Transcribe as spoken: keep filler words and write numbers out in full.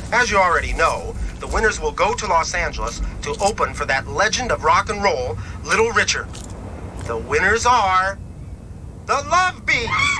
As you already know, the winners will go to Los Angeles to open for that legend of rock and roll, Little Richard. The winners are the Love Beats.